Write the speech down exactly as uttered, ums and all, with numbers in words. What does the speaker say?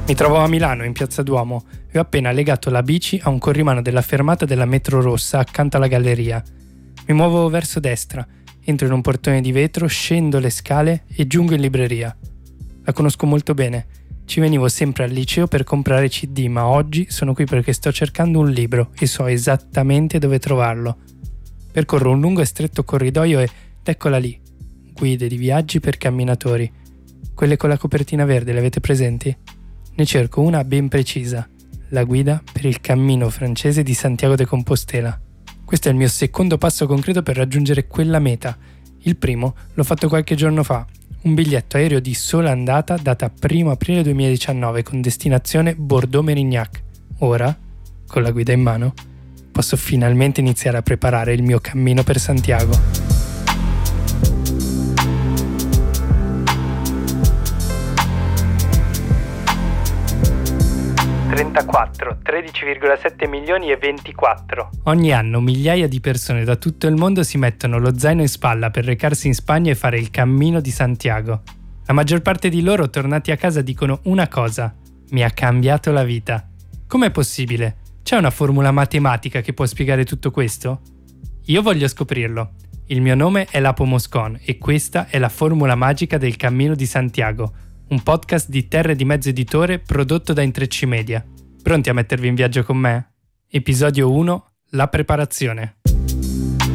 Mi trovo a Milano, in Piazza Duomo, e ho appena legato la bici a un corrimano della fermata della metro rossa accanto alla galleria. Mi muovo verso destra, entro in un portone di vetro, scendo le scale e giungo in libreria. La conosco molto bene. Ci venivo sempre al liceo per comprare C D, ma oggi sono qui perché sto cercando un libro e so esattamente dove trovarlo. Percorro un lungo e stretto corridoio ed eccola lì. Guide di viaggi per camminatori. Quelle con la copertina verde, le avete presenti? Ne cerco una ben precisa, la guida per il cammino francese di Santiago de Compostela. Questo è il mio secondo passo concreto per raggiungere quella meta. Il primo l'ho fatto qualche giorno fa, un biglietto aereo di sola andata data primo aprile duemiladiciannove con destinazione Bordeaux-Mérignac. Ora, con la guida in mano, posso finalmente iniziare a preparare il mio cammino per Santiago. trentaquattro, tredici virgola sette milioni e ventiquattro. Ogni anno migliaia di persone da tutto il mondo si mettono lo zaino in spalla per recarsi in Spagna e fare il cammino di Santiago. La maggior parte di loro, tornati a casa, dicono una cosa: mi ha cambiato la vita. Com'è possibile? C'è una formula matematica che può spiegare tutto questo? Io voglio scoprirlo. Il mio nome è Lapo Moscon e questa è la formula magica del Cammino di Santiago, un podcast di Terre di Mezzo Editore prodotto da Intrecci Media. Pronti a mettervi in viaggio con me? Episodio uno. La preparazione.